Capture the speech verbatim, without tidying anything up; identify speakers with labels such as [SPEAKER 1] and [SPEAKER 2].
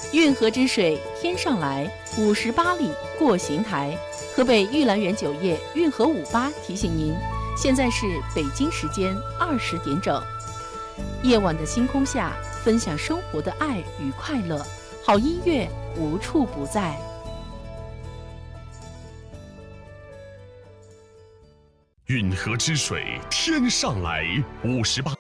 [SPEAKER 1] 运河之水天上来，五十八里过邢台。河北玉兰园酒业运河五八提醒您，现在是北京时间二十点整。夜晚的星空下，分享生活的爱与快乐，好音乐无处不在。
[SPEAKER 2] 运河之水天上来，五十八